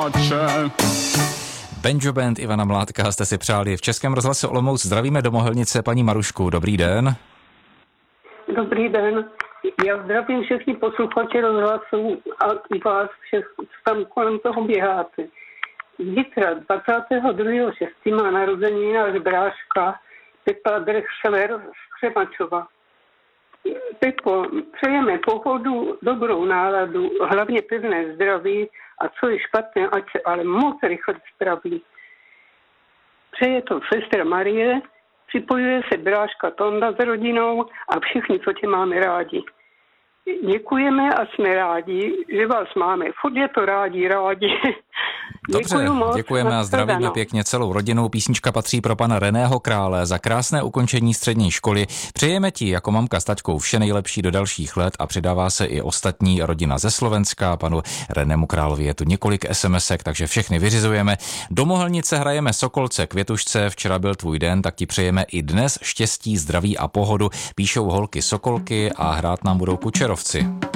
pláče. Banjo Band Ivana Mládka jste si přáli v Českém rozhlase Olomouc. Zdravíme do Mohelnice paní Marušku. Dobrý den. Dobrý den. Já zdravím všechny posluchače rozhlasu a vás všech, tam kolem toho běháte. Zítra 22.6. má narozeniny náš bráška Pepa Drechsler z Křemačova. Pepo, přejeme pohodu, dobrou náladu, hlavně pevné zdraví a co je špatné, ať se ale moc rychle spraví. Přeje to sestra Marie, připojuje se bráška Tonda s rodinou a všichni, co tě máme rádi. Děkujeme a jsme rádi, že vás máme. Furt je to rádi. Dobře, děkujeme a zdravíme pěkně celou rodinu. Písnička patří pro pana Reného Krále za krásné ukončení střední školy. Přejeme ti jako mamka s taťkou vše nejlepší do dalších let a přidává se i ostatní rodina ze Slovenska. Panu Renému Královi je tu několik SMSek, takže všechny vyřizujeme. Do Mohelnice hrajeme Sokolce Květušce, včera byl tvůj den, tak ti přejeme i dnes štěstí, zdraví a pohodu. Píšou holky Sokolky a hrát nám budou Kučerovci.